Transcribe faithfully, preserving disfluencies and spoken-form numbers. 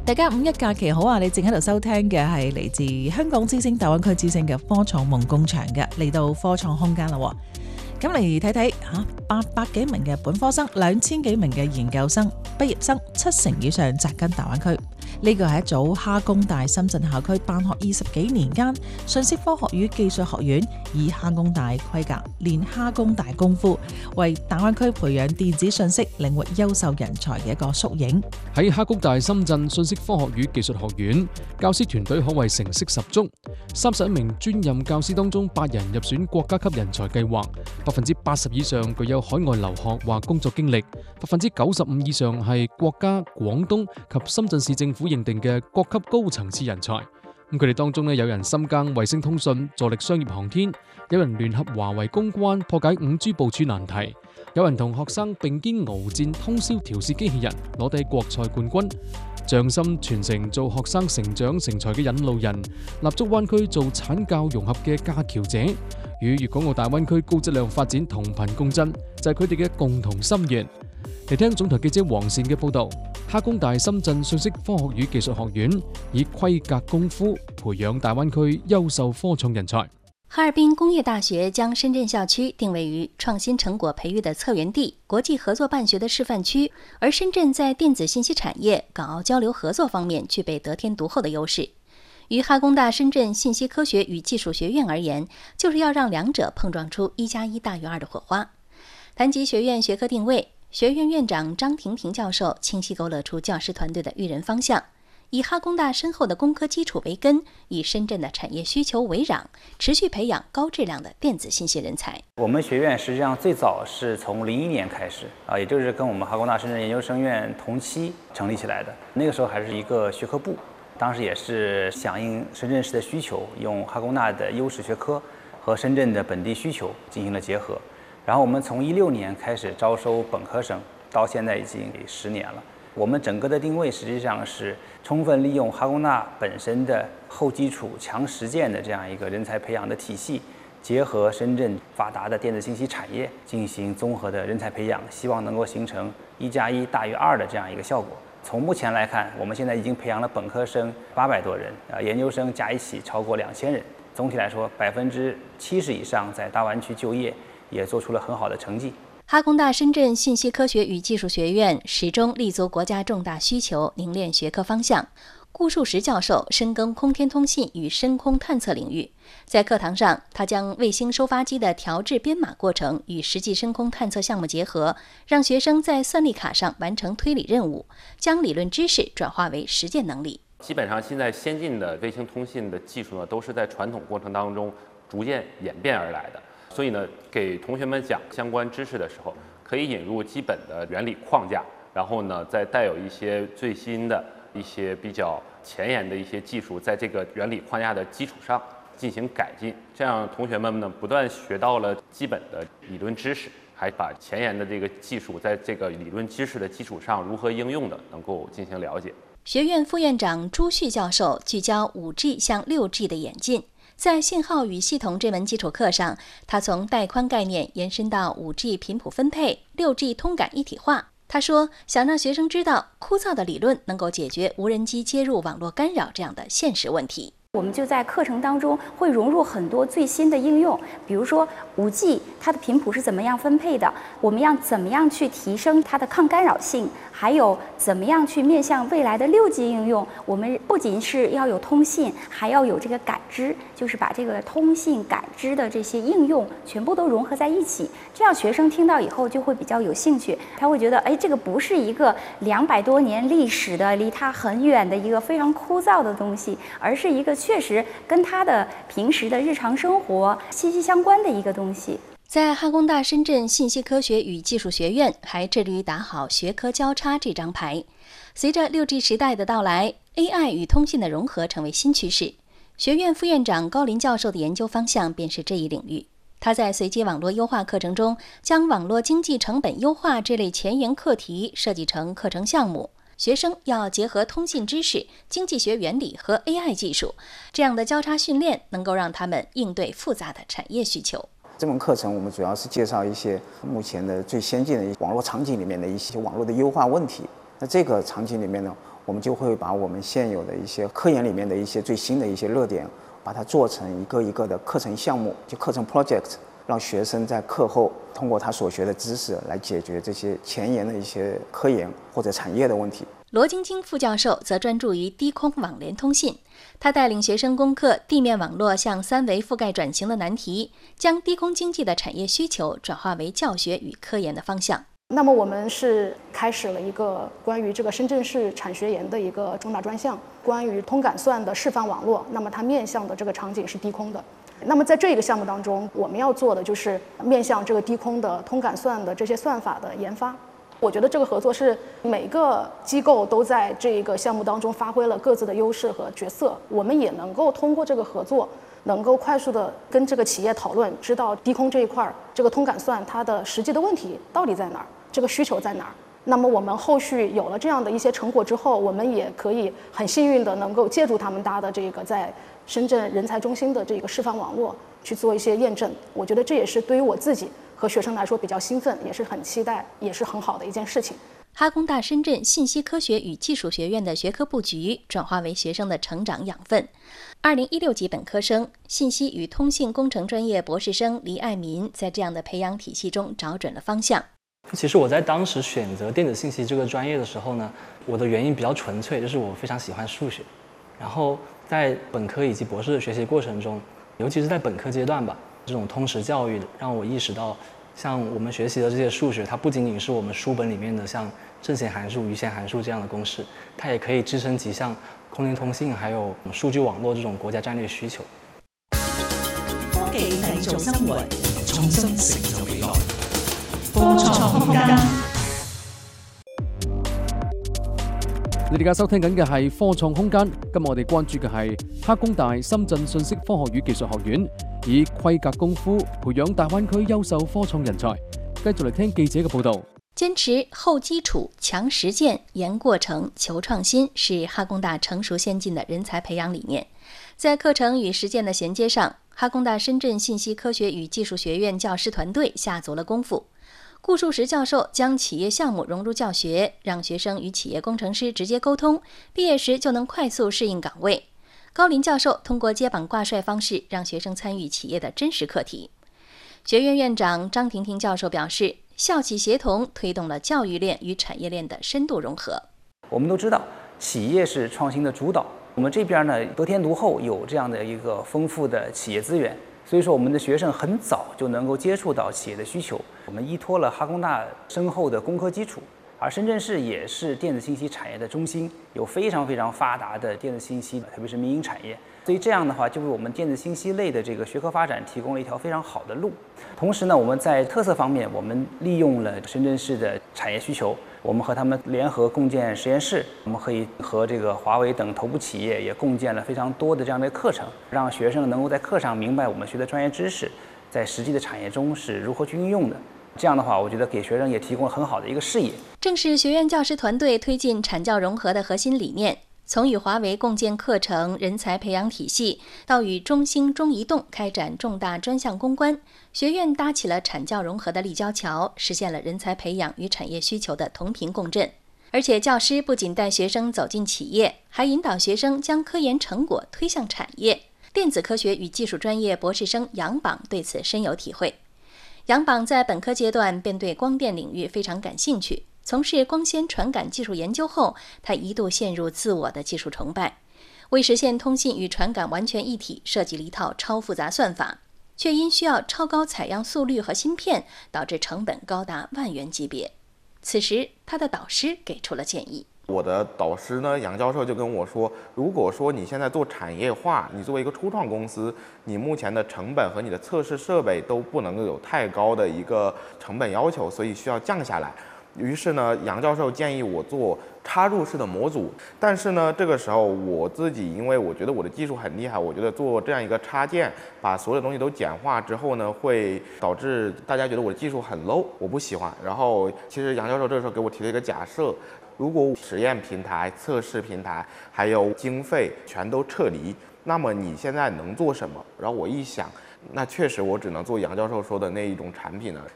大家五一假期好啊！你正喺度收聽嘅係嚟自香港之星大灣區之星嘅科創夢工場嘅，嚟到科創空間啦。咁嚟睇睇嚇，八百幾名嘅本科生，兩千幾名嘅研究生畢業生，七成以上扎根大灣區。呢個係一組哈工大深圳校區辦學二十幾年間，信息科學與技術學院以哈工大規格練哈工大功夫，為大灣區培養電子信息領域優秀人才嘅一個縮影。 喺哈工大深圳信息科學與技術學院，教師團隊可謂成色十足。三十一名專任教師當中，八人入選國家級人才計劃，百分之八十以上具有海外留學或工作經歷，百分之九十五以上係國家、廣東及深圳市政府認定嘅各級高層次人才。咁佢哋當中咧，有人深耕衛星通訊，助力商業航天；有人聯合華為公關，破解五 G 部署難題；有人同學生並肩鏖戰，通宵調試機器人，攞低國賽冠軍。匠心傳承做學生成長成才嘅引路人，立足灣區做產教融合嘅架橋者，與粵港澳大灣區高質量發展同頻共振，就係佢哋嘅共同心願。嚟聽總台記者黃善嘅報道。哈工大深圳信息科學與技術學院以規格功夫培養大灣區優秀科創人才。 哈爾濱工業大學將深圳校區定位於創新成果培育的策源地、國際合作辦學的示範區，而深圳在電子信息產業、港澳交流合作方面具備得天獨厚的優勢。於哈工大深圳信息科學與技術學院而言，就是要讓兩者碰撞出一加一大於二的火花。談及學院學科定位，學院院長張婷婷教授清晰勾勒出教師團隊的育人方向，以哈工大深厚的工科基礎為根，以深圳的產業需求為壤，持續培養高質量的電子信息人才。 我們學院實際上最早是從零一年開始啊，也就是跟我們哈工大深圳研究生院同期成立起來的。那個時候還是一個學科部，當時也是響應深圳市的需求，用哈工大的優勢學科和深圳的本地需求進行了結合。然後我們從一六年開始招收本科生，到現在已經十年了。我們整個的定位實際上是充分利用哈工大本身的厚基礎、強實踐的這樣一個人才培養的體系，結合深圳發達的電子信息產業進行綜合的人才培養，希望能夠形成一加一大於二的這樣一個效果。從目前來看，我們現在已經培養了本科生八百多人，啊，研究生加一起超過兩千人。總體來說，百分之七十以上在大灣區就業，也做出了很好的成績。 哈工大深圳信息科學與技術學院始終立足國家重大需求，凝練學科方向。顧樹石教授深耕空天通信與深空探測領域，在課堂上，他將衛星收發機的調製編碼過程與實際深空探測項目結合，讓學生在算力卡上完成推理任務，將理論知識轉化為實踐能力。 基本上，現在先進的衛星通信的技術呢，都是在傳統過程當中逐漸演變而來的。所以呢，給同學們講相關知識的時候，可以引入基本的原理框架，然後呢，再帶有一些最新的一些比較前沿的一些技術，在這個原理框架的基礎上進行改進。這樣同學們呢，不斷學到了基本的理論知識，還把前沿的這個技術在這個理論知識的基礎上如何應用的，能夠進行了解。 學院副院長朱旭教授聚焦五 G 向六 G 的演進。在信號與系統這門基礎課上，他從帶寬概念延伸到五 G 頻譜分配、六 G 通感一體化。他說，想讓學生知道枯燥的理論能夠解決無人機接入網絡干擾這樣的現實問題。 我們就在課程當中會融入很多最新的應用，比如說五 G 它的頻譜是怎麼樣分配的，我們要怎麼樣去提升它的抗干擾性，還有怎麼樣去面向未來的六 G 應用。我們不僅是要有通信，還要有這個感知，就是把這個通信感知的這些應用全部都融合在一起，這樣學生聽到以後就會比較有興趣，他會覺得，哎，這個不是一個兩百多年歷史的離他很遠的一個非常枯燥的東西，而是一個確實跟他的平時的日常生活息息相關的一個東西。 在哈工大深圳信息科學與技術學院還致力於打好學科交叉這張牌。隨着六 G 時代的到來， A I 與通信的融合成為新趨勢。學院副院長高林教授的研究方向便是這一領域。他在隨機網絡優化課程中，將網絡經濟成本優化這類前沿課題設計成課程項目。學生要結合通信知識、經濟學原理和 A I 技術，這樣的交叉訓練能夠讓他們應對複雜的產業需求。 這門課程我們主要是介紹一些目前的最先進的網絡場景裡面的一些網絡的優化問題。那這個場景裡面呢， 我们就会把我们现有的一些科研里面的一些最新的一些热点，把它做成一个一个的课程项目，就课程 project， 让学生在课后通过他所学的知识来解决这些前沿的一些科研或者产业的问题。 罗晶晶副教授则专注于低空网联通信，他带领学生攻克地面网络向三维覆盖转型的难题，将低空经济的产业需求转化为教学与科研的方向。 那么我们是开始了一个关于这个深圳市产学研的一个重大专项，关于通感算的示范网络，那么它面向的这个场景是低空的。那么在这个项目当中，我们要做的就是面向这个低空的通感算的这些算法的研发。我觉得这个合作是每个机构都在这个项目当中发挥了各自的优势和角色，我们也能够通过这个合作，能够快速的跟这个企业讨论，知道低空这一块这个通感算它的实际的问题到底在哪儿，这个需求在哪儿。那么我们后续有了这样的一些成果之后，我们也可以很幸运的能够借助他们搭的这个在深圳人才中心的这个示范网络去做一些验证。我觉得这也是对于我自己和学生来说比较兴奋，也是很期待，也是很好的一件事情。 哈工大深圳信息科学与技术学院的学科布局转化为学生的成长养分。二零一六级本科生、信息与通信工程专业博士生黎爱民在这样的培养体系中找准了方向。 其实我在当时选择电子信息这个专业的时候呢，我的原因比较纯粹，就是我非常喜欢数学。然后在本科以及博士的学习过程中，尤其是在本科阶段吧，这种通识教育让我意识到，像我们学习的这些数学，它不仅仅是我们书本里面的像正弦函数、余弦函数这样的公式，它也可以支撑起像空间通信还有数据网络这种国家战略需求。 科技製造生活，創新成就未來。科創空間。 你哋而家收聽緊嘅係科創空間，今日我哋關注嘅係哈工大深圳信息科學與技術學院以規格功夫培養大灣區優秀科創人才。繼續嚟聽記者嘅報導。 堅持厚基礎、強實踐、嚴過程、求創新是哈工大成熟先進的人才培養理念。在課程與實踐的銜接上，哈工大深圳信息科學與技術學院教師團隊下足了功夫。顧樹石教授將企業項目融入教學，讓學生與企業工程師直接溝通，畢業時就能快速適應崗位。高林教授通過接榜掛帥方式，讓學生參與企業的真實課題。學院院長張婷婷教授表示，校企協同推動了教育鏈與產業鏈的深度融合。 我們都知道，企業是創新的主導。我們這邊呢，得天獨厚，有這樣的一個豐富的企業資源。所以說，我們的學生很早就能夠接觸到企業的需求。我們依託了哈工大深厚的工科基礎，而深圳市也是電子信息產業的中心，有非常非常發達的電子信息，特別是民營產業。所以這樣的話，就為我們電子信息類的這個學科發展提供了一條非常好的路。同時呢，我們在特色方面，我們利用了深圳市的產業需求，我們和他們聯合共建實驗室，我們可以和這個華為等頭部企業也共建了非常多的這樣的課程，讓學生能夠在課上明白我們學的專業知識在實際的產業中是如何去運用的。這樣的話，我覺得給學生也提供了很好的一個視野。 正是學院教師團隊推進產教融合的核心理念。從與華為共建課程人才培養體系，到與中興、中移動開展重大專項攻關，學院搭起了產教融合的立交橋，實現了人才培養與產業需求的同頻共振。而且教師不僅帶學生走進企業，還引導學生將科研成果推向產業。電子科學與技術專業博士生楊榜對此深有體會。楊榜在本科階段便對光電領域非常感興趣。從事光纖傳感技術研究後，他一度陷入自我的技術崇拜，為實現通信與傳感完全一體，設計了一套超複雜算法，卻因需要超高採樣速率和芯片，導致成本高達萬元級別。此時，他的導師給出了建議。 我的導師呢，楊教授就跟我說，如果說你現在做產業化，你作為一個初創公司，你目前的成本和你的測試設備都不能夠有太高的一個成本要求，所以需要降下來。於是呢，楊教授建議我做插入式的模組，但是呢，這個時候我自己因為我覺得我的技術很厲害，我覺得做這樣一個插件，把所有的東西都簡化之後呢，會導致大家覺得我的技術很 low， 我不喜歡。然後其實楊教授這個時候給我提了一個假設，如果實驗平台、測試平台還有經費全都撤離，那麼你現在能做什麼？然後我一想，那確實我只能做楊教授說的那一種產品呢。